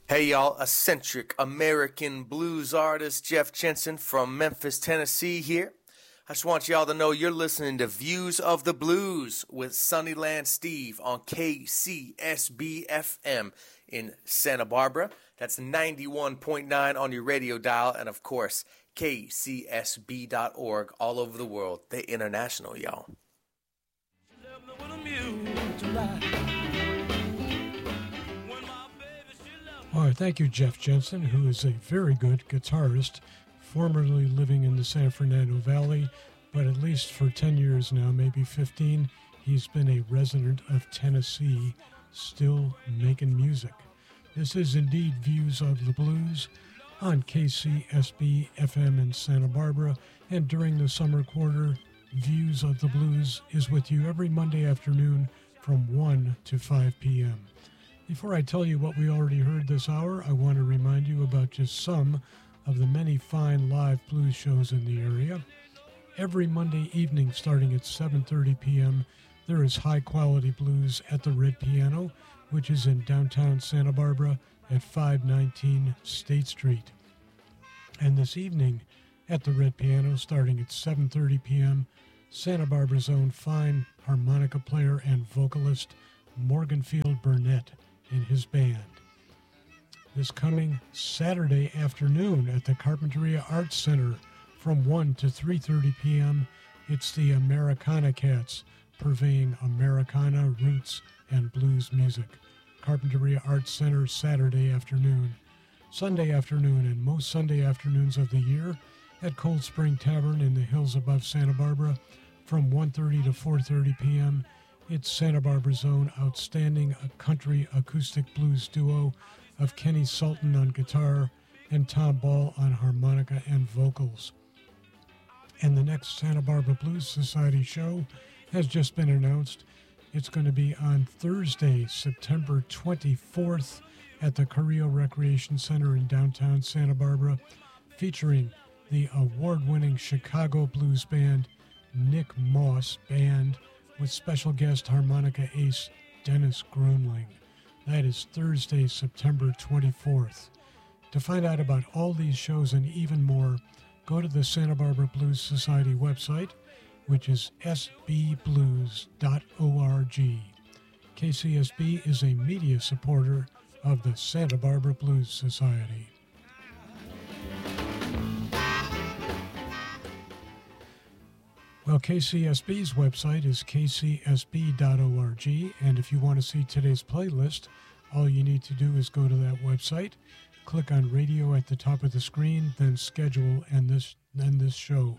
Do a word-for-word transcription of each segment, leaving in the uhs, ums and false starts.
Hey y'all, eccentric American blues artist Jeff Jensen from Memphis, Tennessee here. I just want y'all to know you're listening to Views of the Blues with Sunnyland Steve on K C S B F M in Santa Barbara. That's ninety-one point nine on your radio dial, and of course, K C S B dot org all over the world. They international, y'all. All right, thank you, Jeff Jensen, who is a very good guitarist, formerly living in the San Fernando Valley, but at least for ten years now, maybe fifteen, he's been a resident of Tennessee, still making music. This is indeed Views of the Blues on K C S B F M in Santa Barbara, and during the summer quarter, Views of the Blues is with you every Monday afternoon from one to five p.m. Before I tell you what we already heard this hour, I want to remind you about just some of the many fine live blues shows in the area. Every Monday evening starting at seven thirty p.m., there is high-quality blues at the Red Piano, which is in downtown Santa Barbara at five nineteen State Street. And this evening at the Red Piano, starting at seven thirty p.m., Santa Barbara's own fine harmonica player and vocalist Morganfield Burnett and his band. This coming Saturday afternoon at the Carpinteria Arts Center from one to three thirty p.m., it's the Americana Cats, purveying Americana, roots, and blues music. Carpinteria Arts Center Saturday afternoon. Sunday afternoon and most Sunday afternoons of the year at Cold Spring Tavern in the hills above Santa Barbara from one thirty to four thirty p.m., it's Santa Barbara's own outstanding country acoustic blues duo of Kenny Sultan on guitar and Tom Ball on harmonica and vocals. And the next Santa Barbara Blues Society show has just been announced. It's going to be on Thursday, September twenty-fourth at the Carrillo Recreation Center in downtown Santa Barbara, featuring the award-winning Chicago blues band Nick Moss Band, with special guest harmonica ace Dennis Grunling. That is Thursday, September twenty-fourth. To find out about all these shows and even more, go to the Santa Barbara Blues Society website, which is s b blues dot org. K C S B is a media supporter of the Santa Barbara Blues Society. Well, K C S B's website is k c s b dot org, and if you want to see today's playlist, all you need to do is go to that website, click on radio at the top of the screen, then schedule and this and this show.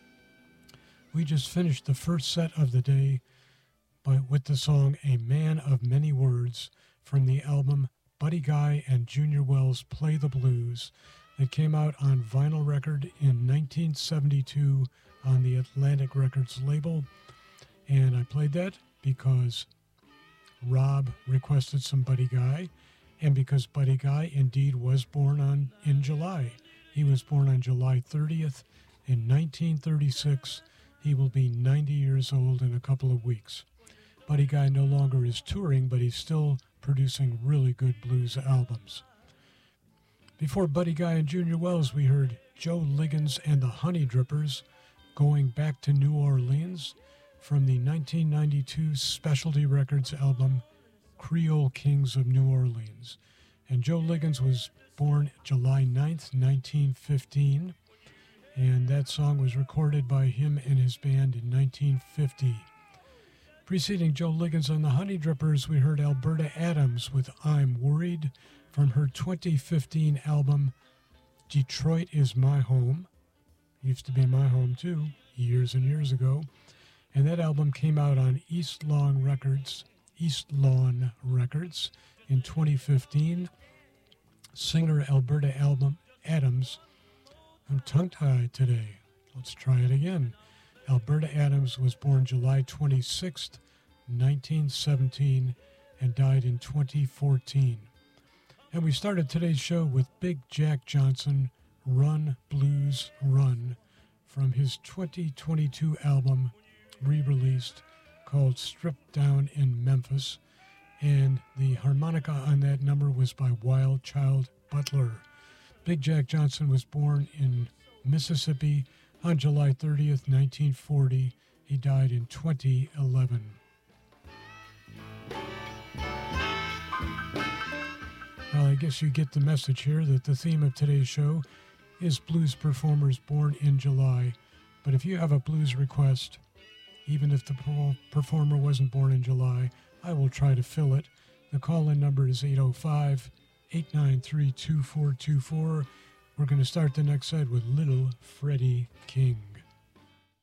We just finished the first set of the day by, with the song A Man of Many Words from the album Buddy Guy and Junior Wells Play the Blues that came out on vinyl record in nineteen seventy-two on the Atlantic Records label, and I played that because Rob requested some Buddy Guy, and because Buddy Guy indeed was born on in July. He was born on July thirtieth in nineteen thirty-six. He will be ninety years old in a couple of weeks. Buddy Guy no longer is touring, but he's still producing really good blues albums. Before Buddy Guy and Junior Wells, we heard Joe Liggins and the Honey Drippers, Going Back to New Orleans, from the nineteen ninety-two Specialty Records album Creole Kings of New Orleans. And Joe Liggins was born July ninth, nineteen fifteen, and that song was recorded by him and his band in nineteen fifty. Preceding Joe Liggins and the Honey Drippers, we heard Alberta Adams with I'm Worried from her twenty fifteen album Detroit Is My Home. Used to be my home too, years and years ago. And that album came out on East Lawn Records, East Lawn Records in twenty fifteen. Singer Alberta album Adams. I'm tongue-tied today. Let's try it again. Alberta Adams was born July twenty-sixth, nineteen seventeen, and died in twenty fourteen. And we started today's show with Big Jack Johnson, Run Blues Run, from his twenty twenty-two album, re-released, called Stripped Down in Memphis. and the harmonica on that number was by Wild Child Butler. Big Jack Johnson was born in Mississippi on July thirtieth, nineteen forty. He died in twenty eleven. Well, I guess you get the message here that the theme of today's show is blues performers born in July. But if you have a blues request, even if the performer wasn't born in July, I will try to fill it. The call-in number is eight oh five, eight nine three, two four two four. We're going to start the next set with Little Freddie King.